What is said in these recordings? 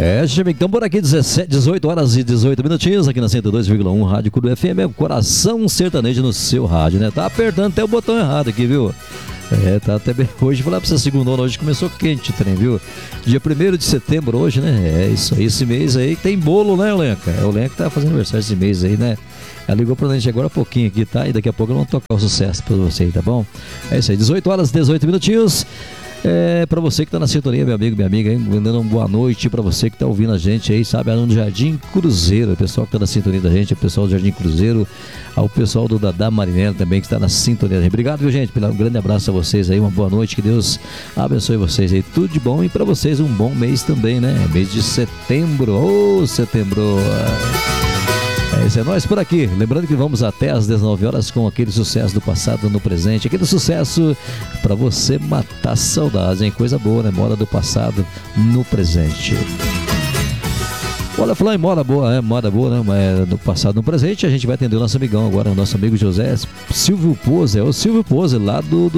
Chame, então por aqui 18 horas e 18 minutinhos aqui na 102,1 Rádio Curu FM, é o coração sertanejo no seu rádio, né? Tá apertando até o botão errado aqui, viu? Tá até bem. Hoje, falar pra você, segunda, hoje começou quente o trem, viu? Dia 1º de setembro hoje, né? É isso aí, esse mês aí tem bolo, né, Lenca? É o Lenca que tá fazendo aniversário esse mês aí, né? Ela ligou pra gente agora há pouquinho aqui, tá? E daqui a pouco eu vou tocar o sucesso pra você aí, tá bom? É isso aí, 18 horas e 18 minutinhos. Pra você que tá na sintonia, meu amigo, minha amiga, hein? Mandando uma boa noite pra você que tá ouvindo a gente aí, sabe? No Jardim Cruzeiro, o pessoal que tá na sintonia da gente, o pessoal do Jardim Cruzeiro, ao pessoal do Dadá Marinello também que está na sintonia da gente. Obrigado, viu, gente? Um grande abraço a vocês aí, uma boa noite, que Deus abençoe vocês aí, tudo de bom, e pra vocês um bom mês também, né? Mês de setembro, setembro. Isso é nós por aqui. Lembrando que vamos até às 19 horas com aquele sucesso do passado no presente. Aquele sucesso pra você matar saudades, hein? Coisa boa, né? Moda do passado no presente. Olha, falar em moda boa, né? Mas do passado no presente, a gente vai atender o nosso amigão agora, o nosso amigo José Silvio Pose. É o Silvio Pose lá do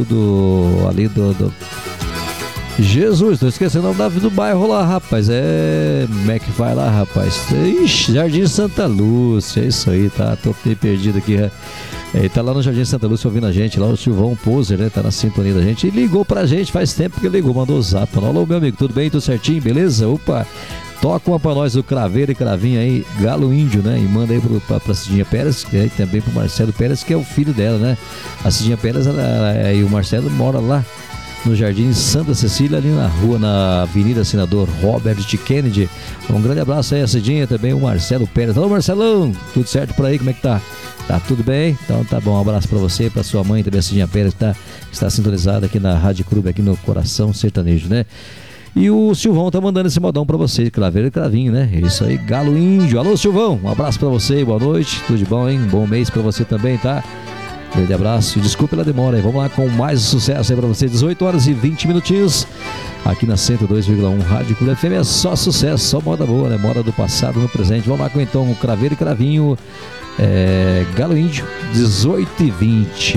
Jesus, tô esquecendo o nome do bairro lá, rapaz. Como é que vai lá, rapaz? Ixi, Jardim Santa Lúcia, é isso aí, tá? Tô meio perdido aqui. Ele tá lá no Jardim Santa Lúcia ouvindo a gente, lá o Silvão Poser, né? Tá na sintonia da gente. E ligou pra gente, faz tempo que ele ligou, mandou o zap. Alô, meu amigo, tudo bem? Tudo certinho? Beleza? Opa! Toca uma pra nós, o Craveiro e Cravinho aí, Galo Índio, né? E manda aí pra Cidinha Pérez, e também pro Marcelo Pérez, que é o filho dela, né? A Cidinha Pérez, e o Marcelo mora lá no Jardim Santa Cecília, ali na rua, na Avenida Senador Robert Kennedy. Um grande abraço aí a Cidinha, também o Marcelo Pérez. Alô, Marcelão, tudo certo por aí? Como é que tá? Tá tudo bem? Então tá bom, um abraço pra você, pra sua mãe, também a Cidinha Pérez, que está sintonizada aqui na Rádio Clube, aqui no Coração Sertanejo, né? E o Silvão tá mandando esse modão pra vocês, Craveiro e Cravinho, né? Isso aí, Galo Índio. Alô, Silvão, um abraço pra você, boa noite, tudo de bom, hein? Um bom mês pra você também, tá? Grande abraço e desculpa pela demora aí. Vamos lá com mais sucesso aí pra você. 18 horas e 20 minutinhos aqui na 102,1 Rádio Clube FM. É só sucesso, só moda boa, né? Moda do passado no presente. Vamos lá com então o Craveiro e Cravinho, Galo Índio, 18 e 20.